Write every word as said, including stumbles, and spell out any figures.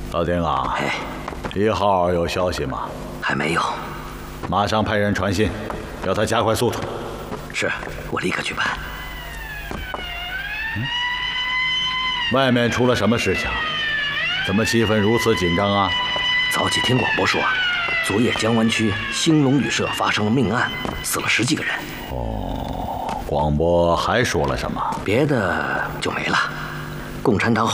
老丁啊， 哎， 一号有消息吗？ 还没有。 马上派人传信，要他加快速度。 是，我立刻去办。 嗯，外面出了什么事情？怎么气氛如此紧张啊？ 早起听广播说，昨夜江湾区兴隆旅社发生了命案，死了十几个人。 哦，广播还说了什么？ 别的就没了。共产党。